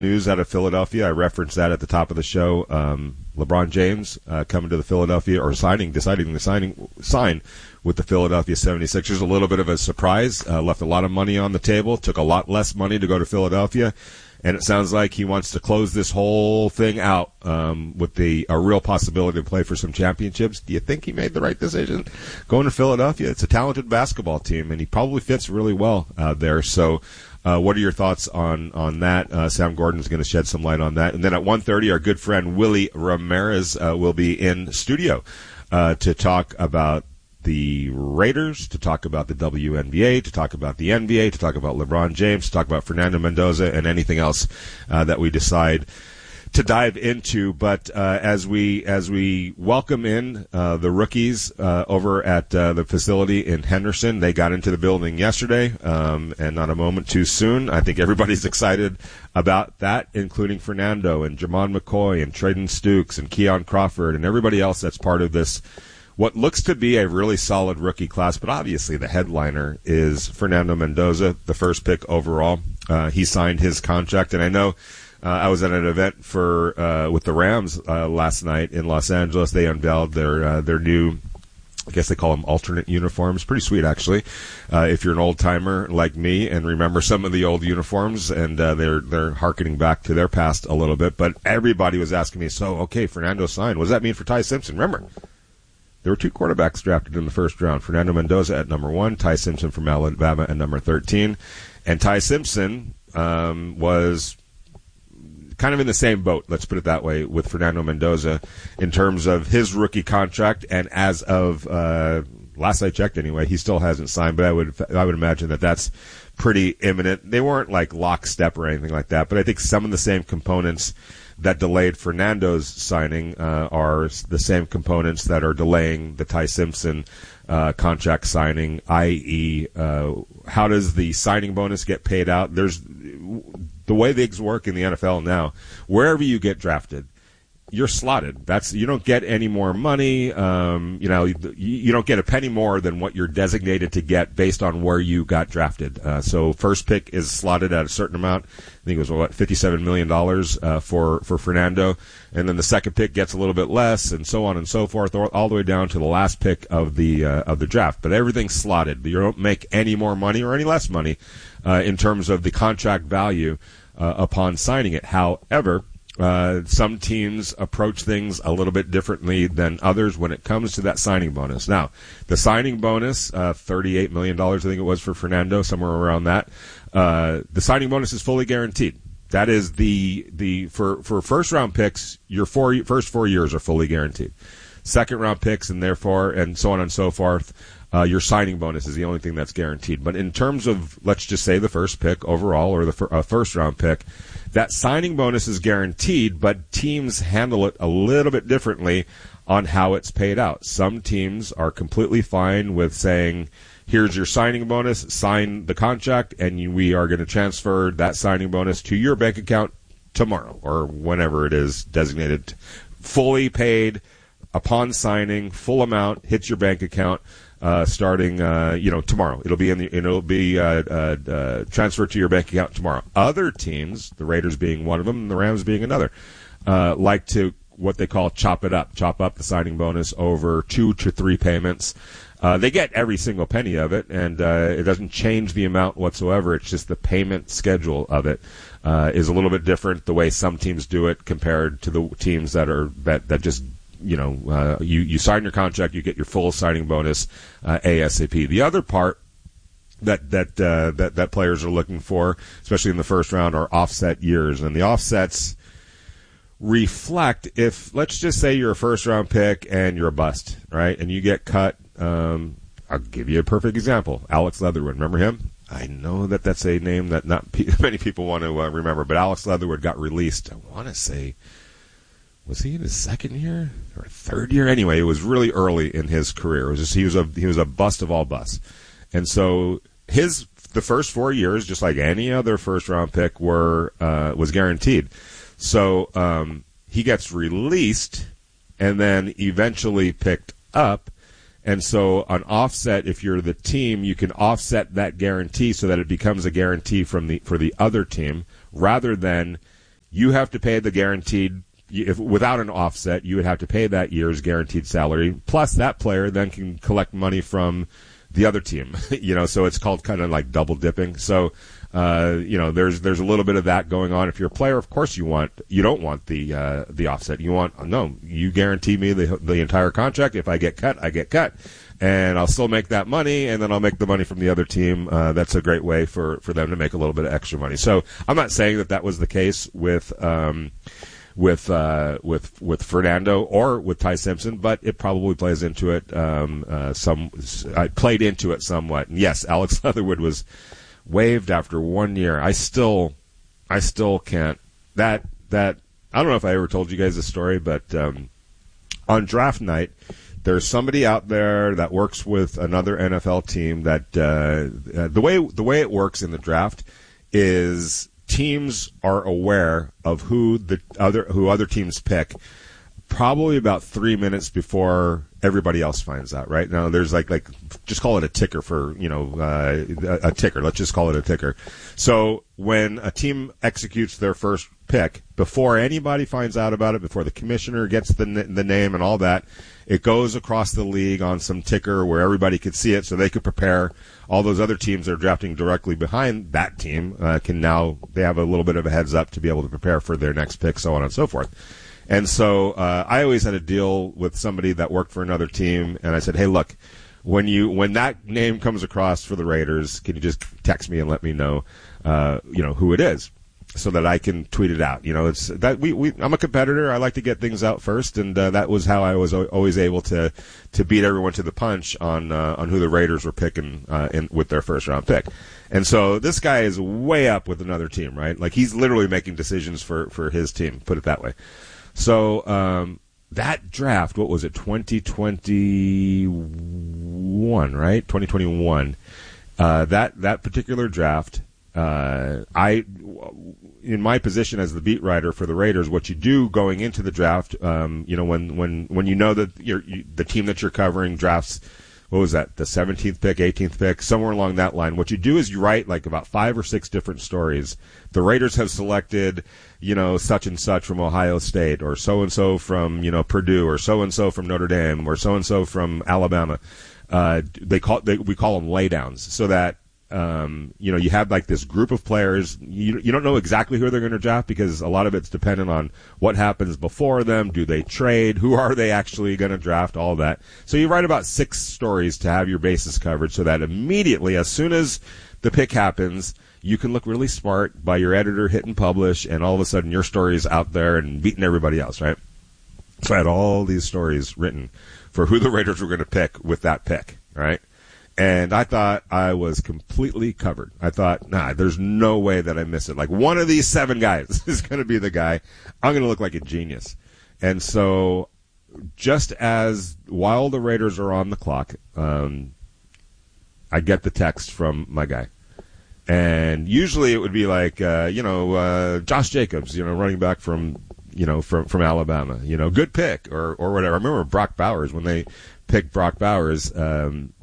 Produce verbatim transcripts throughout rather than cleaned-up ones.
news out of Philadelphia. I referenced that at the top of the show. Um, LeBron James uh, coming to the Philadelphia, or signing, deciding to signing, sign with the Philadelphia seventy-sixers. A little bit of a surprise. Uh, left a lot of money on the table. Took a lot less money to go to Philadelphia. And it sounds like he wants to close this whole thing out um, with the a real possibility to play for some championships. Do you think he made the right decision going to Philadelphia? It's a talented basketball team, and he probably fits really well uh, there. So uh, what are your thoughts on, on that? Uh, Sam Gordon's going to shed some light on that. And then at one thirty, our good friend Willie Ramirez uh, will be in studio uh, to talk about the Raiders, to talk about the W N B A, to talk about the N B A, to talk about LeBron James, to talk about Fernando Mendoza, and anything else uh, that we decide to dive into. But uh, as we as we welcome in uh, the rookies uh, over at uh, the facility in Henderson, they got into the building yesterday, um, and not a moment too soon. I think everybody's excited about that, including Fernando and Jamon McCoy and Traden Stukes and Keon Crawford and everybody else that's part of this, what looks to be a really solid rookie class. But obviously the headliner is Fernando Mendoza, the first pick overall. Uh, he signed his contract, and I know uh, I was at an event for uh, with the Rams uh, last night in Los Angeles. They unveiled their uh, their new, I guess they call them alternate uniforms. Pretty sweet, actually. Uh, if you're an old timer like me and remember some of the old uniforms, and uh, they're they're hearkening back to their past a little bit. But everybody was asking me, so okay, Fernando signed. What does that mean for Ty Simpson? Remember, there were two quarterbacks drafted in the first round. Fernando Mendoza at number one, Ty Simpson from Alabama at number thirteen. And Ty Simpson um, was kind of in the same boat, let's put it that way, with Fernando Mendoza in terms of his rookie contract. And as of uh, last I checked anyway, he still hasn't signed, but I would I would imagine that that's pretty imminent. They weren't like lockstep or anything like that, but I think some of the same components that delayed Fernando's signing uh, are the same components that are delaying the Ty Simpson uh, contract signing, that is, uh, how does the signing bonus get paid out? There's the way things work in the N F L now. Wherever you get drafted, you're slotted. That's you don't get any more money. Um, you know, you, you don't get a penny more than what you're designated to get based on where you got drafted. Uh, so first pick is slotted at a certain amount. I think it was what fifty-seven million dollars uh, for for Fernando, and then the second pick gets a little bit less, and so on and so forth, all the way down to the last pick of the uh, of the draft. But everything's slotted. You don't make any more money or any less money uh, in terms of the contract value uh, upon signing it. However, Uh, some teams approach things a little bit differently than others when it comes to that signing bonus. Now, the signing bonus, uh, thirty-eight million dollars I think it was for Fernando, somewhere around that. Uh, the signing bonus is fully guaranteed. That is the, the, for, for first round picks, your four, first four years are fully guaranteed. Second round picks and therefore, and so on and so forth, uh, your signing bonus is the only thing that's guaranteed. But in terms of, let's just say the first pick overall or the fir- uh, first round pick, that signing bonus is guaranteed, but teams handle it a little bit differently on how it's paid out. Some teams are completely fine with saying, here's your signing bonus, sign the contract, and you, we are going to transfer that signing bonus to your bank account tomorrow or whenever it is designated. Fully paid upon signing, full amount, hits your bank account. Uh, starting, uh, you know, tomorrow. It'll be in the, it'll be, uh, uh, uh, transferred to your bank account tomorrow. Other teams, the Raiders being one of them and the Rams being another, uh, like to, what they call chop it up, chop up the signing bonus over two to three payments. Uh, they get every single penny of it, and, uh, it doesn't change the amount whatsoever. It's just the payment schedule of it, uh, is a little bit different the way some teams do it compared to the teams that are, that, that just, you know, uh, you, you sign your contract, you get your full signing bonus, uh, ASAP. The other part that, that, uh, that, that players are looking for, especially in the first round, are offset years. And the offsets reflect if, let's just say you're a first round pick and you're a bust, right? And you get cut, um, I'll give you a perfect example. Alex Leatherwood. Remember him? I know that that's a name that not pe- many people want to uh, remember, but Alex Leatherwood got released, I want to say, was he in his second year or third year? Anyway, it was really early in his career. It was just he was a he was a bust of all busts, and so his the first four years, just like any other first round pick, were uh, was guaranteed. So um, he gets released and then eventually picked up, and so an offset. If you're the team, you can offset that guarantee so that it becomes a guarantee from the for the other team rather than you have to pay the guaranteed. If without an offset, you would have to pay that year's guaranteed salary. Plus, that player then can collect money from the other team. you know, so it's called kind of like double dipping. So. Uh, you know, there's there's a little bit of that going on. If you're a player, of course you want you don't want the uh, the offset. You want no, you guarantee me the the entire contract. If I get cut, I get cut, and I'll still make that money, and then I'll make the money from the other team. Uh, that's a great way for, for them to make a little bit of extra money. So I'm not saying that that was the case with um, with uh, with with Fernando or with Ty Simpson, but it probably plays into it. Um, uh, some I played into it somewhat. And yes, Alex Leatherwood was waived after one year. I still, I still can't. That that I don't know if I ever told you guys this story, but um, on draft night, there's somebody out there that works with another N F L team. That uh, uh, the way the way it works in the draft is teams are aware of who the other who other teams pick. Probably about three minutes before everybody else finds out. Right now, there's like like just call it a ticker for you know uh, a, a ticker. Let's just call it a ticker. So when a team executes their first pick, before anybody finds out about it, before the commissioner gets the the name and all that, it goes across the league on some ticker where everybody could see it, so they could prepare. All those other teams that are drafting directly behind that team uh, can now they have a little bit of a heads up to be able to prepare for their next pick, so on and so forth. And so uh, I always had a deal with somebody that worked for another team, and I said, "Hey, look, when you when that name comes across for the Raiders, can you just text me and let me know, uh, you know, who it is, so that I can tweet it out? You know, it's that we, we I'm a competitor. I like to get things out first, and uh, that was how I was always able to to beat everyone to the punch on uh, on who the Raiders were picking uh, in, with their first round pick. And so this guy is way up with another team, right? Like he's literally making decisions for for his team. Put it that way." So um, that draft, what was it, twenty twenty-one, right? twenty twenty-one. Uh, that that particular draft, uh, I, in my position as the beat writer for the Raiders, what you do going into the draft, um, you know, when when when you know that you're, you, the team that you're covering drafts. What was that, the seventeenth pick, eighteenth pick, somewhere along that line. What you do is you write like about five or six different stories. The Raiders have selected, you know, such and such from Ohio State, or so-and-so from, you know, Purdue, or so-and-so from Notre Dame, or so-and-so from Alabama. Uh, they call, they, we call them laydowns, so that, um, you know, you have like this group of players. You, you don't know exactly who they're going to draft because a lot of it's dependent on what happens before them. Do they trade? Who are they actually going to draft? All that. So you write about six stories to have your bases covered so that immediately, as soon as the pick happens, you can look really smart by your editor hitting publish, and all of a sudden your story is out there and beating everybody else, right? So I had all these stories written for who the Raiders were going to pick with that pick, right? And I thought I was completely covered. I thought, nah, there's no way that I miss it. Like, one of these seven guys is going to be the guy. I'm going to look like a genius. And so, just as while the Raiders are on the clock, um, I get the text from my guy. And usually it would be like, uh, you know, uh, Josh Jacobs, you know, running back from, you know, from, from Alabama, you know, good pick, or, or whatever. I remember Brock Bowers, when they picked Brock Bowers, um,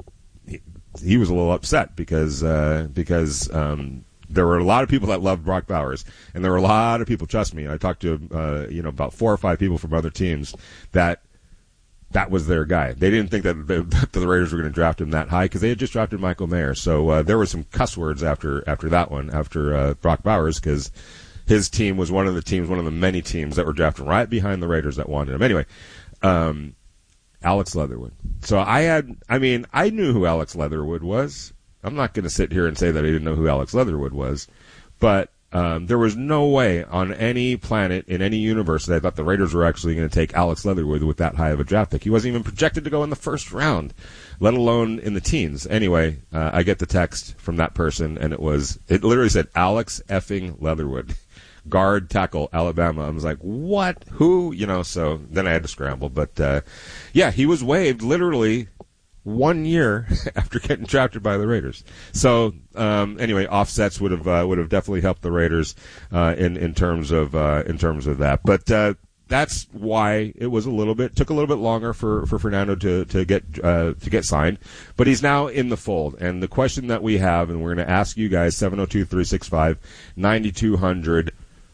he was a little upset because uh, because um, there were a lot of people that loved Brock Bowers, and there were a lot of people. Trust me, I talked to uh, you know about four or five people from other teams that that was their guy. They didn't think that the, that the Raiders were going to draft him that high because they had just drafted Michael Mayer. So uh, there were some cuss words after after that one, after uh, Brock Bowers, because his team was one of the teams, one of the many teams that were drafted right behind the Raiders that wanted him. Anyway. Um, Alex Leatherwood. So I had, I mean, I knew who Alex Leatherwood was. I'm not going to sit here and say that I didn't know who Alex Leatherwood was, but um, there was no way on any planet, in any universe, that I thought the Raiders were actually going to take Alex Leatherwood with that high of a draft pick. He wasn't even projected to go in the first round, let alone in the teens. Anyway, uh, I get the text from that person, and it was, it literally said, Alex effing Leatherwood. Guard, tackle, Alabama. I was like, what? Who? You know, so then I had to scramble. But, uh, yeah, he was waived literally one year after getting drafted by the Raiders. So, um, anyway, offsets would have uh, would have definitely helped the Raiders uh, in in terms of uh, in terms of that. But uh, that's why it was a little bit took a little bit longer for, for Fernando to to get uh, to get signed. But he's now in the fold. And the question that we have, and we're going to ask you guys, seven oh two, three six five, nine two hundred.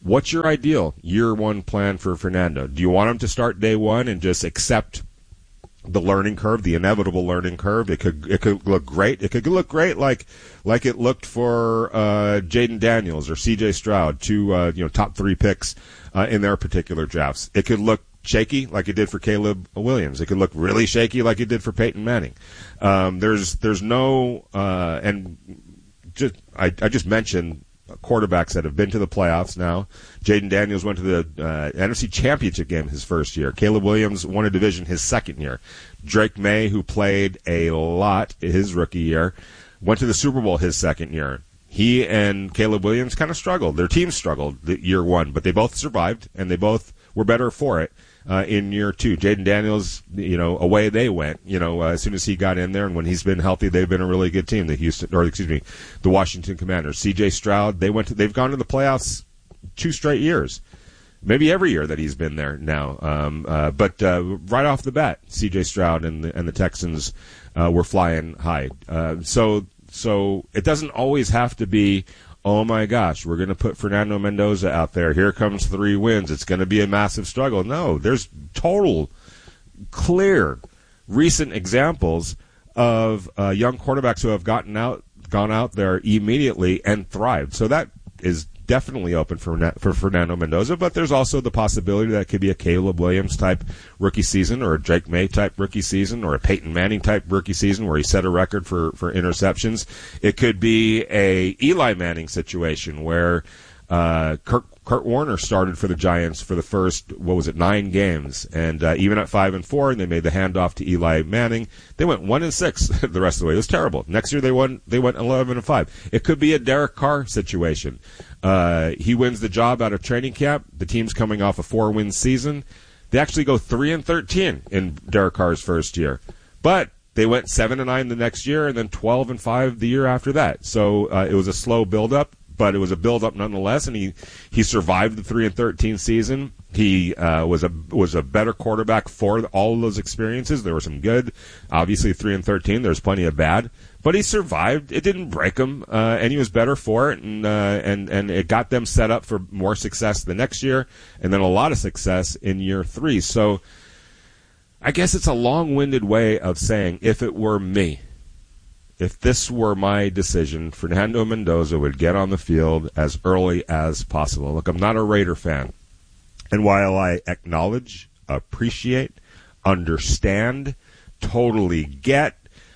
what's your ideal year one plan for Fernando? Do you want him to start day one and just accept the learning curve, the inevitable learning curve? It could it could look great. It could look great like like it looked for uh, Jaden Daniels or C J Stroud, two uh, you know top three picks uh, in their particular drafts. It could look shaky like it did for Caleb Williams. It could look really shaky like it did for Peyton Manning. Um, there's there's no uh, and just I, I just mentioned quarterbacks that have been to the playoffs now. Jaden Daniels went to the uh, N F C Championship game his first year. Caleb Williams won a division his second year. Drake May, who played a lot his rookie year, went to the Super Bowl his second year. He and Caleb Williams kind of struggled. Their teams struggled the year one, but they both survived, and they both were better for it uh, in year two. Jaden Daniels, you know, away they went. You know, uh, as soon as he got in there, and when he's been healthy, they've been a really good team. The Houston, or excuse me, the Washington Commanders. C J Stroud, they went to, they've gone to the playoffs two straight years, maybe every year that he's been there now. Um, uh, but uh, right off the bat, C J Stroud and the, and the Texans uh, were flying high. Uh, so so it doesn't always have to be, oh my gosh, we're going to put Fernando Mendoza out there. Here comes three wins. It's going to be a massive struggle. No, there's total, clear, recent examples of uh, young quarterbacks who have gotten out, gone out there immediately and thrived. So that is definitely open for for Fernando Mendoza, but there's also the possibility that it could be a Caleb Williams type rookie season, or a Drake May type rookie season, or a Peyton Manning type rookie season where he set a record for, for interceptions. It could be a Eli Manning situation where uh, Kurt, Kurt Warner started for the Giants for the first, what was it, nine games, and uh, even at five and four, and they made the handoff to Eli Manning. They went one and six the rest of the way. It was terrible. Next year they won. They went eleven and five. It could be a Derek Carr situation. Uh, he wins the job out of training camp. The team's coming off a four-win season. They actually go three and thirteen in Derek Carr's first year, but they went seven and nine the next year, and then twelve and five the year after that. So uh, it was a slow build-up, but it was a build-up nonetheless. And he, he survived the three and thirteen season. He uh, was a was a better quarterback for all of those experiences. There were some good, obviously three and thirteen. There's plenty of bad. But he survived. It didn't break him, uh, and he was better for it, and uh, and and it got them set up for more success the next year, and then a lot of success in year three. So, I guess it's a long-winded way of saying, if it were me, if this were my decision, Fernando Mendoza would get on the field as early as possible. Look, I'm not a Raider fan, and while I acknowledge, appreciate, understand, totally get.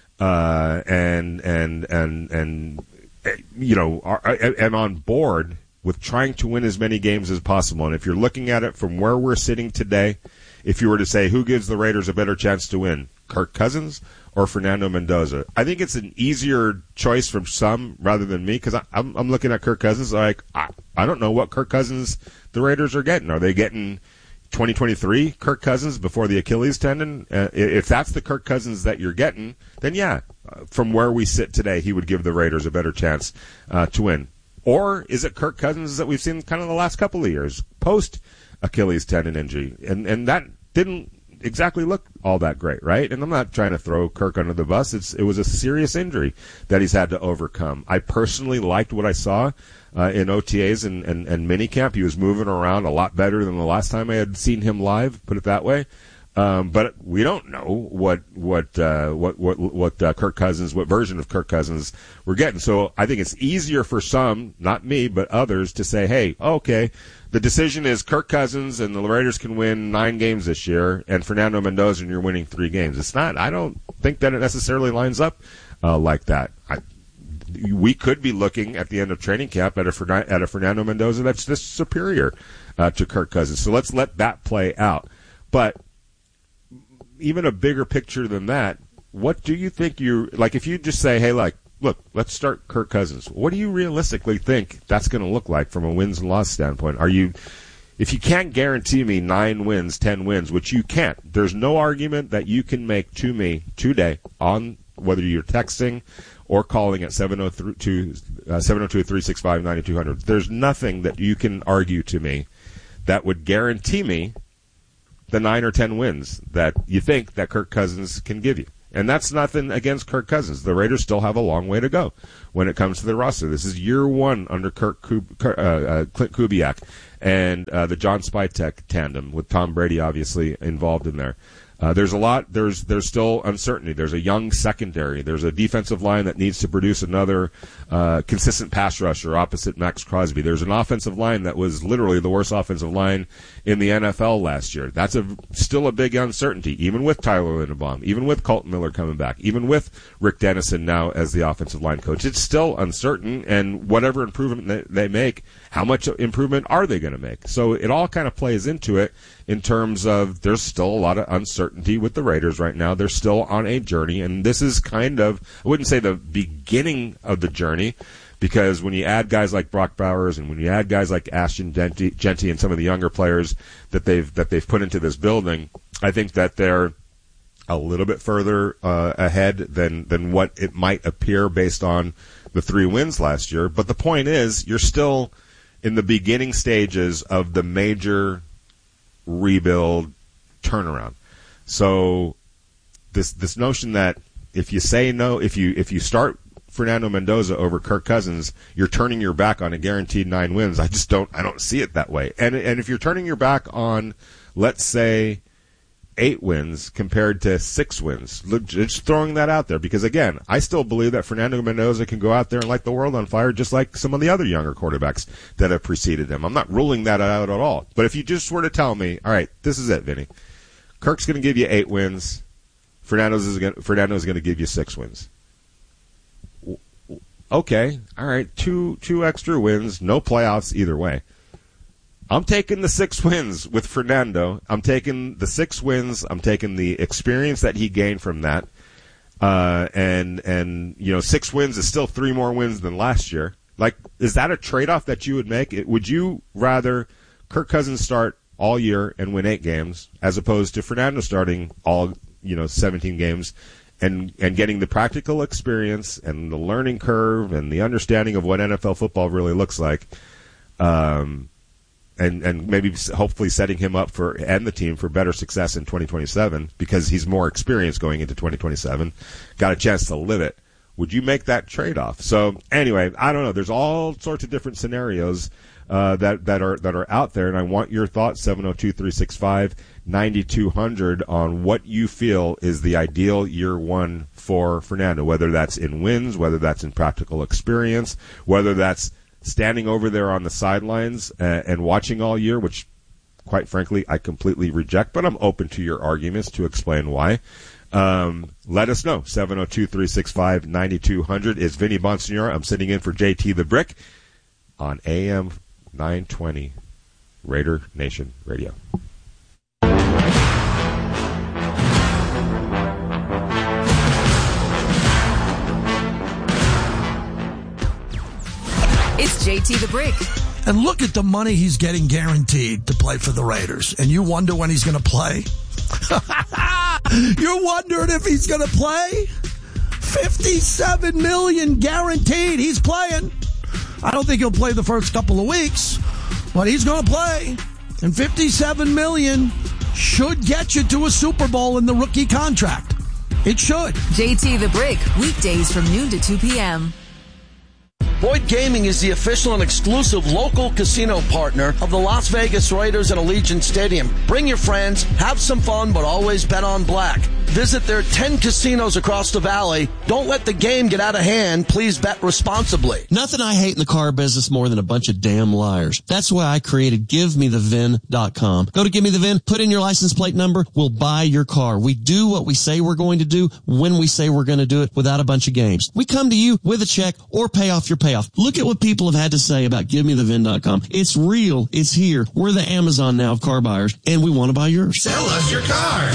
Uh, and, and, and, and, you know, are, am on board with trying to win as many games as possible. And if you're looking at it from where we're sitting today, if you were to say who gives the Raiders a better chance to win, Kirk Cousins or Fernando Mendoza, I think it's an easier choice from some rather than me, because I'm, I'm looking at Kirk Cousins like, I, I don't know what Kirk Cousins the Raiders are getting. Are they getting twenty twenty-three Kirk Cousins before the Achilles tendon? Uh, if that's the Kirk Cousins that you're getting, then yeah, uh, from where we sit today, he would give the Raiders a better chance uh, to win. Or is it Kirk Cousins that we've seen kind of the last couple of years, post Achilles tendon injury? And and that didn't exactly look all that great, right? And I'm not trying to throw Kirk under the bus. It's it was a serious injury that he's had to overcome. I personally liked what I saw Uh, in O T As and, and, and minicamp. He was moving around a lot better than the last time I had seen him live, put it that way. Um, but we don't know what what uh, what what, what uh, Kirk Cousins, what version of Kirk Cousins we're getting. So I think it's easier for some, not me, but others, to say, hey, okay, the decision is Kirk Cousins and the Raiders can win nine games this year, and Fernando Mendoza and you're winning three games. It's not. I don't think that it necessarily lines up uh, like that. I, we could be looking at the end of training camp at a, at a Fernando Mendoza that's just superior uh, to Kirk Cousins. So let's let that play out. But even a bigger picture than that, what do you think you like? If you just say, hey, like, look, let's start Kirk Cousins. What do you realistically think that's going to look like from a wins and loss standpoint? Are you, if you can't guarantee me nine wins, ten wins, which you can't, there's no argument that you can make to me today on whether you're texting or calling at seven oh two, three six five, nine two hundred. There's nothing that you can argue to me that would guarantee me the nine or ten wins that you think that Kirk Cousins can give you. And that's nothing against Kirk Cousins. The Raiders still have a long way to go when it comes to the roster. This is year one under Kirk Kub- uh, uh, Clint Kubiak and uh, the John Spytek tandem with Tom Brady obviously involved in there. Uh, there's a lot. There's there's still uncertainty. There's a young secondary. There's a defensive line that needs to produce another uh, consistent pass rusher opposite Max Crosby. There's an offensive line that was literally the worst offensive line in the N F L last year. That's a still a big uncertainty, even with Tyler Linderbaum, even with Colton Miller coming back, even with Rick Dennison now as the offensive line coach. It's still uncertain, and whatever improvement they, they make, how much improvement are they going to make? So it all kind of plays into it. In terms of, there's still a lot of uncertainty with the Raiders right now. They're still on a journey, and this is kind of, I wouldn't say the beginning of the journey, because when you add guys like Brock Bowers and when you add guys like Ashton Genty, Genty and some of the younger players that they've that they've put into this building, I think that they're a little bit further uh, ahead than than what it might appear based on the three wins last year. But the point is, you're still in the beginning stages of the major rebuild turnaround. So this this notion that if you say no, if you if you start Fernando Mendoza over Kirk Cousins, you're turning your back on a guaranteed nine wins. I just don't I don't see it that way. And and if you're turning your back on, let's say, eight wins compared to six wins, just throwing that out there, because again, I still believe that Fernando Mendoza can go out there and light the world on fire just like some of the other younger quarterbacks that have preceded him. I'm not ruling that out at all. But if you just were to tell me, all right, this is it, Vinny, Kirk's going to give you eight wins, Fernando's is going Fernando's going to give you six wins. Okay, all right, two two extra wins, no playoffs either way. I'm taking the six wins with Fernando. I'm taking the six wins. I'm taking the experience that he gained from that. Uh, and, and, you know, six wins is still three more wins than last year. Like, is that a trade-off that you would make? It, would you rather Kirk Cousins start all year and win eight games as opposed to Fernando starting all, you know, seventeen games and, and getting the practical experience and the learning curve and the understanding of what N F L football really looks like? Um, And, and maybe hopefully setting him up for and the team for better success in twenty twenty-seven because he's more experienced going into twenty twenty-seven, got a chance to live it. Would you make that trade-off? So anyway, I don't know. There's all sorts of different scenarios uh, that that are that are out there, and I want your thoughts. seven oh two, three six five, nine two hundred on what you feel is the ideal year one for Fernando, whether that's in wins, whether that's in practical experience, whether that's standing over there on the sidelines uh, and watching all year, which, quite frankly, I completely reject, but I'm open to your arguments to explain why. Um, let us know. seven oh two, three six five, nine two hundred is Vinny Bonsignore. I'm sitting in for J T the Brick on A M nine twenty Raider Nation Radio. It's J T the Brick. And look at the money he's getting guaranteed to play for the Raiders. And you wonder when he's going to play? You're wondering if he's going to play? fifty-seven million dollars guaranteed he's playing. I don't think he'll play the first couple of weeks, but he's going to play. And fifty-seven million dollars should get you to a Super Bowl in the rookie contract. It should. J T the Brick, weekdays from noon to two p.m. Boyd Gaming is the official and exclusive local casino partner of the Las Vegas Raiders at Allegiant Stadium. Bring your friends, have some fun, but always bet on black. Visit their ten casinos across the valley. Don't let the game get out of hand. Please bet responsibly. Nothing I hate in the car business more than a bunch of damn liars. That's why I created give me the V I N dot com. Go to Give Me The V I N, put in your license plate number, we'll buy your car. We do what we say we're going to do when we say we're going to do it without a bunch of games. We come to you with a check or pay off your payoff. Look at what people have had to say about Give Me The V I N dot com. It's real. It's here. We're the Amazon now of car buyers, and we want to buy yours. Sell us your car.